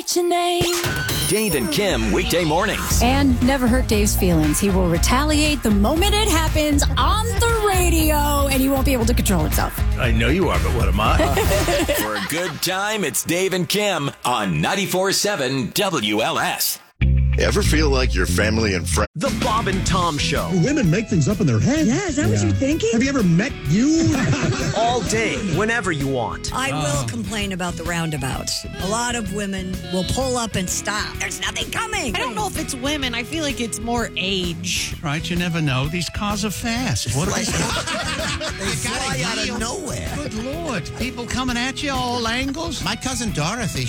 write your name. Dave and Kim, weekday mornings. And never hurt Dave's feelings. He will retaliate the moment it happens on the radio, and he won't be able to control himself. I know you are, but what am I? For a good time, it's Dave and Kim on 94.7 WLS. Ever feel like your family and friends? The Bob and Tom Show. Women make things up in their head. Yeah, is that what you're thinking? Have you ever met you? All day, whenever you want. I will complain about the roundabouts. A lot of women will pull up and stop. There's nothing coming. I don't know if it's women. I feel like it's more age. Right, you never know. These cars are fast. What are they? They fly out of nowhere. Good Lord. People coming at you all angles. My cousin Dorothy,